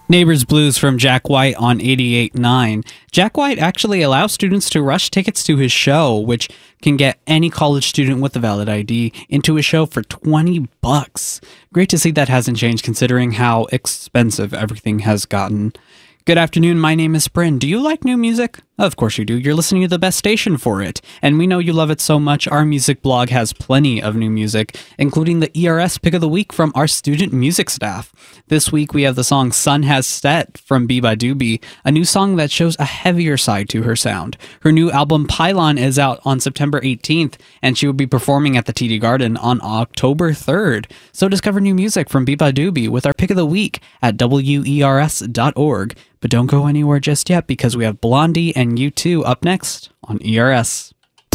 Neighbors Blues from Jack White on 88.9. Jack White actually allows students to rush tickets to his show, which can get any college student with a valid ID into his show for $20. Great to see that hasn't changed considering how expensive everything has gotten. Good afternoon, my name is Bryn. Do you like new music? Of course you do. You're listening to the best station for it. And we know you love it so much, our music blog has plenty of new music, including the ERS Pick of the Week from our student music staff. This week we have the song Sun Has Set from Biba Doobie, a new song that shows a heavier side to her sound. Her new album Pylon is out on September 18th, and she will be performing at the TD Garden on October 3rd. So discover new music from Biba Doobie with our Pick of the Week at WERS.org. But don't go anywhere just yet because we have Blondie and U2 up next on ERS.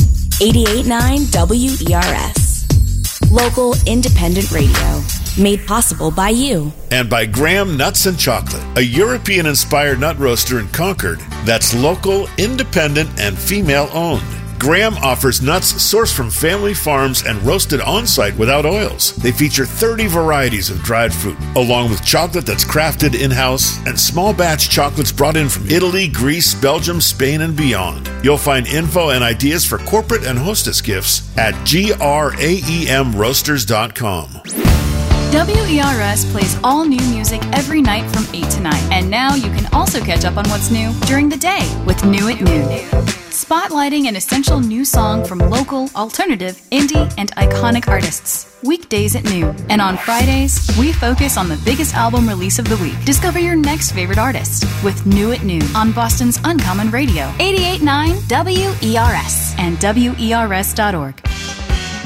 88.9 WERS. Local independent radio. Made possible by you. And by Graham Nuts and Chocolate, a European-inspired nut roaster in Concord that's local, independent, and female-owned. Graham offers nuts sourced from family farms and roasted on-site without oils. They feature 30 varieties of dried fruit, along with chocolate that's crafted in-house and small batch chocolates brought in from Italy, Greece, Belgium, Spain, and beyond. You'll find info and ideas for corporate and hostess gifts at graemroasters.com. WERS plays all new music every night from 8 to 9. And now you can also catch up on what's new during the day with New at Noon. Spotlighting an essential new song from local, alternative, indie, and iconic artists. Weekdays at noon. And on Fridays, we focus on the biggest album release of the week. Discover your next favorite artist with New at Noon on Boston's Uncommon Radio. 88.9 WERS and WERS.org.